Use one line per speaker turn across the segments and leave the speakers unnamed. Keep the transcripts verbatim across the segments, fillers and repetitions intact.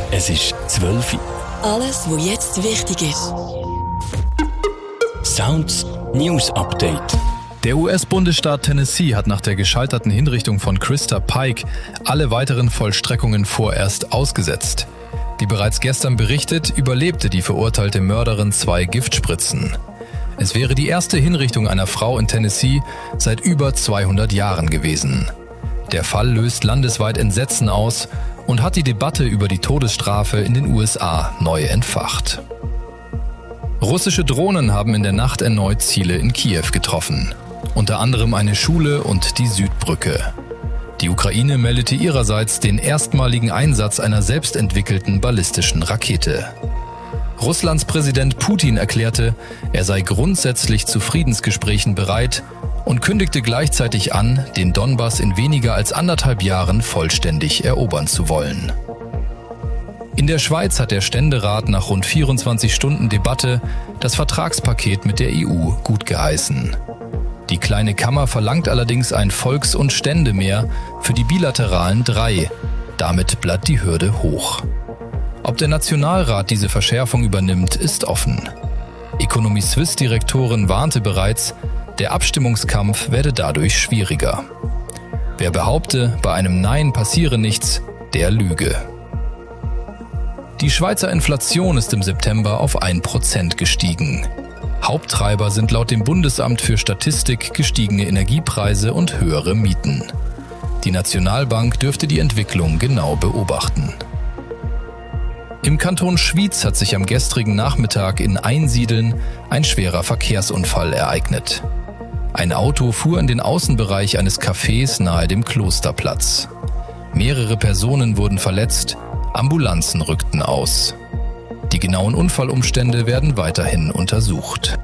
Es ist zwölf Uhr.
Alles, was jetzt wichtig ist.
Sounds News Update.
Der U S-Bundesstaat Tennessee hat nach der gescheiterten Hinrichtung von Christa Pike alle weiteren Vollstreckungen vorerst ausgesetzt. Wie bereits gestern berichtet, überlebte die verurteilte Mörderin zwei Giftspritzen. Es wäre die erste Hinrichtung einer Frau in Tennessee seit über zweihundert Jahren gewesen. Der Fall löst landesweit Entsetzen aus und hat die Debatte über die Todesstrafe in den U S A neu entfacht. Russische Drohnen haben in der Nacht erneut Ziele in Kiew getroffen. Unter anderem eine Schule und die Südbrücke. Die Ukraine meldete ihrerseits den erstmaligen Einsatz einer selbstentwickelten ballistischen Rakete. Russlands Präsident Putin erklärte, er sei grundsätzlich zu Friedensgesprächen bereit und kündigte gleichzeitig an, den Donbass in weniger als anderthalb Jahren vollständig erobern zu wollen. In der Schweiz hat der Ständerat nach rund vierundzwanzig Stunden Debatte das Vertragspaket mit der E U gutgeheißen. Die kleine Kammer verlangt allerdings ein Volks- und Ständemehr für die bilateralen drei. Damit bleibt die Hürde hoch. Ob der Nationalrat diese Verschärfung übernimmt, ist offen. Economy Suisse-Direktorin warnte bereits, der Abstimmungskampf werde dadurch schwieriger. Wer behaupte, bei einem Nein passiere nichts, der lüge. Die Schweizer Inflation ist im September auf ein Prozent gestiegen. Haupttreiber sind laut dem Bundesamt für Statistik gestiegene Energiepreise und höhere Mieten. Die Nationalbank dürfte die Entwicklung genau beobachten. Im Kanton Schwyz hat sich am gestrigen Nachmittag in Einsiedeln ein schwerer Verkehrsunfall ereignet. Ein Auto fuhr in den Außenbereich eines Cafés nahe dem Klosterplatz. Mehrere Personen wurden verletzt, Ambulanzen rückten aus. Die genauen Unfallumstände werden weiterhin untersucht.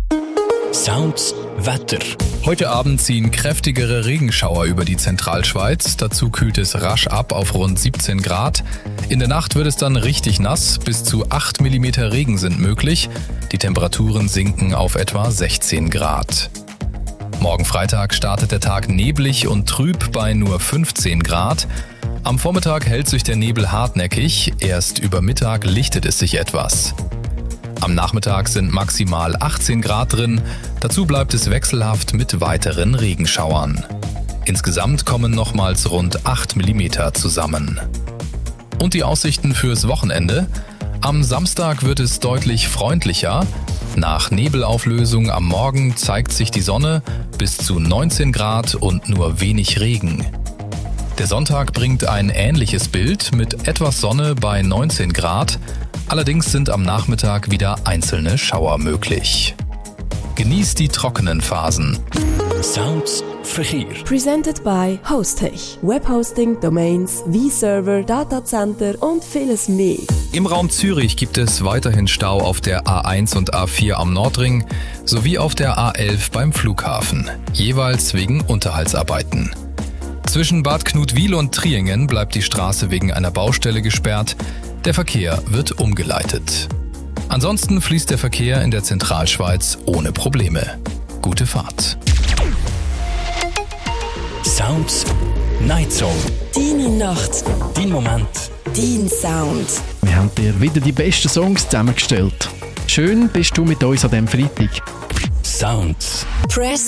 Sounds Wetter.
Heute Abend ziehen kräftigere Regenschauer über die Zentralschweiz. Dazu kühlt es rasch ab auf rund siebzehn Grad. In der Nacht wird es dann richtig nass. Bis zu acht Millimeter Regen sind möglich. Die Temperaturen sinken auf etwa sechzehn Grad. Morgen Freitag startet der Tag neblig und trüb bei nur fünfzehn Grad. Am Vormittag hält sich der Nebel hartnäckig. Erst über Mittag lichtet es sich etwas. Am Nachmittag sind maximal achtzehn Grad drin, dazu bleibt es wechselhaft mit weiteren Regenschauern. Insgesamt kommen nochmals rund acht Millimeter zusammen. Und die Aussichten fürs Wochenende? Am Samstag wird es deutlich freundlicher. Nach Nebelauflösung am Morgen zeigt sich die Sonne, bis zu neunzehn Grad und nur wenig Regen. Der Sonntag bringt ein ähnliches Bild mit etwas Sonne bei neunzehn Grad. Allerdings sind am Nachmittag wieder einzelne Schauer möglich. Genießt die trockenen Phasen.
Sounds Verkehr.
Presented by Hostech. Webhosting, Domains, V-Server, Datacenter und vieles mehr.
Im Raum Zürich gibt es weiterhin Stau auf der A eins und A vier am Nordring sowie auf der A elf beim Flughafen, jeweils wegen Unterhaltsarbeiten. Zwischen Bad Knutwil und Triengen bleibt die Straße wegen einer Baustelle gesperrt. Der Verkehr wird umgeleitet. Ansonsten fließt der Verkehr in der Zentralschweiz ohne Probleme. Gute Fahrt.
Sounds Night Song.
Deine Nacht.
Dein Moment.
Dein Sound.
Wir haben dir wieder die besten Songs zusammengestellt. Schön bist du mit uns an diesem Freitag.
Sounds.
Press